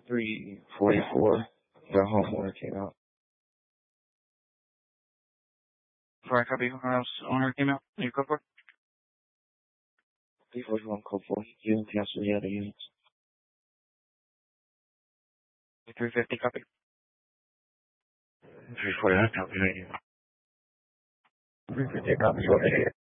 344. The homeowner came out. For a copy, house owner came out. You go for it. 341 code 4. You can cancel the other units. 350 copy. 349 copy. 350 copy.